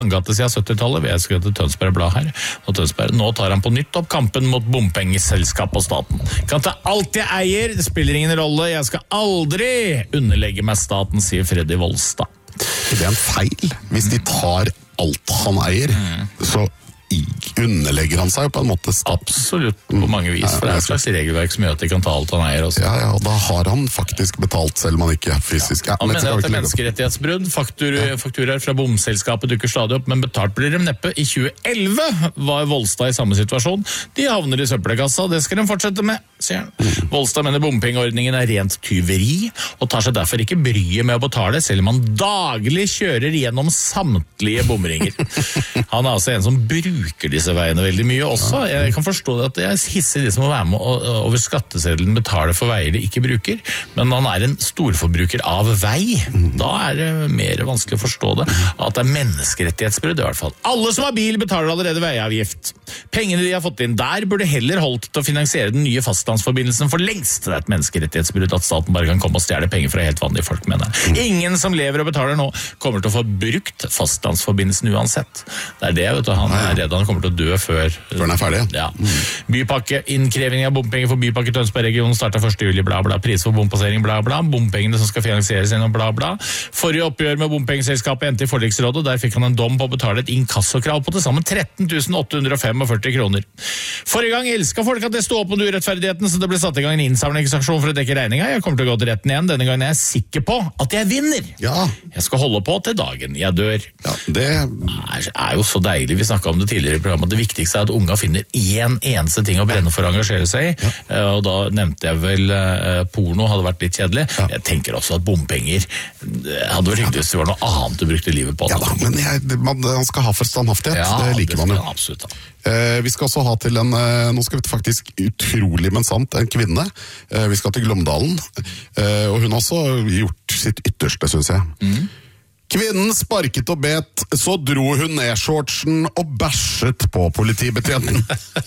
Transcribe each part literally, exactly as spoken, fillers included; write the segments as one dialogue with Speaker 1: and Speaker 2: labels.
Speaker 1: Gate siden syttitallet, vi har skrevet til Tønsberg Blad her, og Tønsberg, nå tar han på nytt opp kampen mot bompengeselskap og staten. Kan ta alt jeg eier, det spiller ingen rolle, jeg skal aldri underlegge meg staten, sier Freddy Volstad.
Speaker 2: Det er en feil. Hvis de tar alt han eier, mm. så underlegger han seg jo på en måte staten.
Speaker 1: Absolutt, på mange vis, for det er et slags regelverk som gjør at de kan ta alt han eier også.
Speaker 2: Ja, ja, og da har han faktisk betalt selv om han ikke er fysisk. Ja,
Speaker 1: han mener at det er menneskerettighetsbrudd, Faktur, ja. Fakturaer fra bomselskapet dukker stadig opp, men betalt blir dem neppe. I tjue elleve var Volstad i samme situasjon. De havner i søppelkassa, det skal de fortsette med, sier han. Mm. Volstad mener bompengeordningen er rent tyveri, og tar seg derfor ikke bryet med å betale, selv om han daglig kjører gjennom samtlige bomringer. Han er altså en som bruker bruker disse veiene veldig mye også. Jeg kan forstå at jeg hisser de som må være med og over skatteseddelen betale for veier de ikke bruker, men han er en storforbruker av vei. Da er det mer vanskelig å forstå det, at det er menneskerettighetsbrudd i hvert fall. Alle som har bil betaler allerede veiavgift. Pengene de har fått inn der burde heller holdt til å finansiere den nye fastlandsforbindelsen for lengst. Det er et menneskerettighetsbrudd at staten bare kan komme og stjele penger fra helt vanlige folk, mener jeg. Ingen som lever og betaler nå kommer til å få brukt fastlandsforbindelsen uansett. Det er det, vet du, han er redd han kommer til å dø før
Speaker 2: Før den er ferdig.
Speaker 1: Ja. Mm. Bypakke, innkreving av bompenger for Bypakke Tønsberg-regionen startet første juli, bla bla, pris for bompassering, bla bla, bompengene som skal finansieres gjennom bla bla. Forrige oppgjør med bompengeselskapet endte i forliksrådet, der fikk han en dom på å betale et inkassokrav på til sammen tretten tusen åtte hundre og femogførti kroner. Forrige gang elsket folk at det stod opp med urettferdigheten, så det ble satt i gang en innsamlingsaksjon for å dekke regninga. Jeg kommer til å gå til retten igjen, denne gangen er jeg sikker på at jeg vinner.
Speaker 2: Ja.
Speaker 1: Jeg skal holde på til dagen jeg dør.
Speaker 2: Ja, det
Speaker 1: er, er jo så deilig, vi snakket om det tidligere i programmet. Det viktigste er at unga finner en eneste ting å brenne for å engasjere seg i, ja. Og da nevnte jeg vel uh, porno hadde vært litt kjedelig. Ja. Jeg tenker også at bompenger hadde vært hyggelig hvis det var noe annet du brukte livet på.
Speaker 2: Ja da, men jeg, man, man skal ha for standhaftighet, ja, det liker det man jo.
Speaker 1: Absolutt, da.
Speaker 2: Eh, vi skal også ha til en, eh, nå skal vi faktisk utrolig, men sant, en kvinne. Eh, vi skal til Glåmdalen, eh, og hun har også gjort sitt ytterste, synes jeg. Mm. Kvinnen sparket og bet, så dro hun ned shortsen og bæsjet på politibetjenten.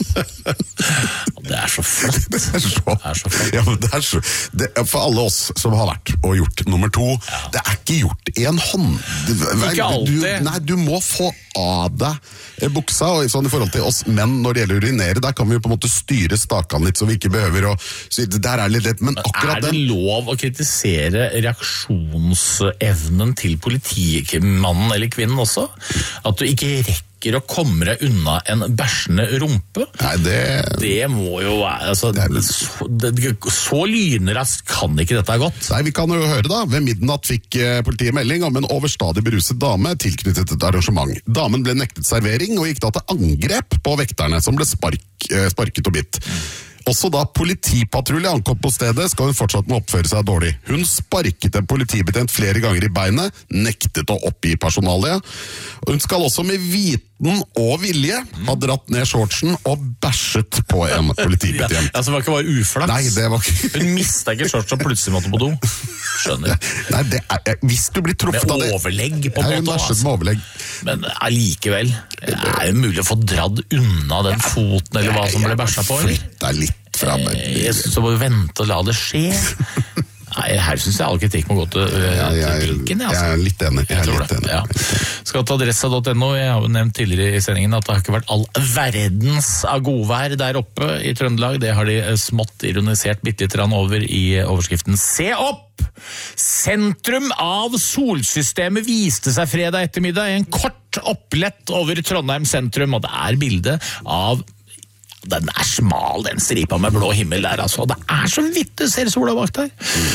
Speaker 1: Det er så flott.
Speaker 2: Det er så,
Speaker 1: det er så flott.
Speaker 2: Ja, men det er så, det, for alle oss som har vært og gjort nummer to, ja. Det er ikke gjort i en hånd.
Speaker 1: Ikke alltid.
Speaker 2: Du, nei, du må få av deg buksa, og sånn i forhold til oss menn når det gjelder å urinere, der kan vi jo på en måte styre stakan litt, så vi ikke behøver å, så der er litt lett, men akkurat
Speaker 1: den... Er det lov å kritisere reaksjonsevnen til politiet? Mannen eller kvinnen også, at du ikke rekker å komme deg unna en bæsjende rumpe.
Speaker 2: Nei, det...
Speaker 1: Det må jo være, altså, det er... så, det, så lynraskt kan ikke dette ha gått.
Speaker 2: Nei, vi kan jo høre da. Ved midnatt fikk politiet melding om en overstadig beruset dame tilknyttet et arrangement. Damen ble nektet servering og gikk da til angrep på vekterne, som ble spark, sparket og bitt. Mm. Også da politipatrulje ankom på stedet, skal hun fortsatt må oppføre seg dårlig. Hun sparket en politibetjent flere ganger i beinet, nektet å oppgi personalet. Hun skal også med viten og vilje ha dratt ned shortsen og bæsjet på en politibetjent.
Speaker 1: Ja, altså det var ikke bare uflaks?
Speaker 2: Nei, det var ikke...
Speaker 1: Hun mistet ikke shortsen og plutselig måtte på do. Skjønner.
Speaker 2: Nei, det er... Hvis du blir truffet av det...
Speaker 1: Med overlegg på en måte.
Speaker 2: Altså. Med overlegg.
Speaker 1: Men allikevel, er det mulig å få dratt unna den foten eller hva som ble bæsjet på? Eller?
Speaker 2: Det er litt fremme.
Speaker 1: Jeg synes du må vente og la det skje. Nei, her synes jeg all kritikk må gå til, uh,
Speaker 2: ja, jeg,
Speaker 1: til blinken. Altså.
Speaker 2: Jeg er litt enig. Jeg, jeg er litt enig.
Speaker 1: Ja. Skal til adressa punktum no. Jeg har jo nevnt tidligere i sendingen at det har ikke vært all verdens av godvær der oppe i Trøndelag. Det har de smått ironisert bitte litt over i overskriften Se opp! Sentrum av solsystemet viste seg fredag ettermiddag i en kort opplett over Trondheim sentrum, og det er bilde av den er smal, den stripa med blå himmel der, altså. Det er så vidt du ser sola bak der. Mm.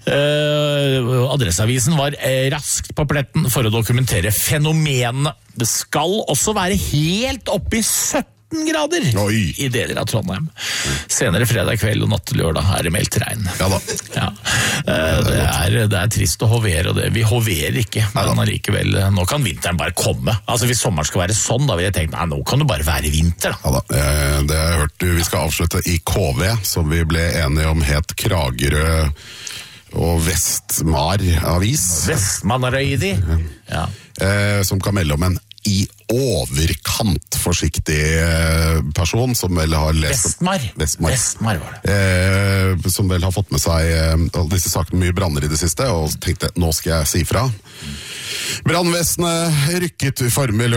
Speaker 1: Uh, Adresseavisen var raskt på pletten for å dokumentere fenomenene. Det skal også være helt oppe i sytten grader
Speaker 2: Oi.
Speaker 1: I deler av Trondheim. Senere fredag kveld og natt til lørdag er det meldt regn.
Speaker 2: Ja da.
Speaker 1: Ja. Uh, det, er, det er trist å hovere, og det. Vi hoverer ikke, men allikevel, nå kan vinteren bare komme. Altså hvis sommeren skal være sånn, da vil jeg tenke, nei, nå kan det bare være vinter da.
Speaker 2: Ja da, det har jeg hørt. Vi skal avslutte i K V, som vi ble enige om het Kragerø og Vestmar avis.
Speaker 1: Vestmanarøydi. Ja.
Speaker 2: Eh, som kan melde om en i overkant forsiktig person som vel har lest
Speaker 1: Vestmar.
Speaker 2: Vestmar.
Speaker 1: Vestmar var det.
Speaker 2: Eh, som vel har fått med seg eh, disse sakene mye branner i det siste, og tenkte, nå skal jeg si fra. Brannvesenet rykket formel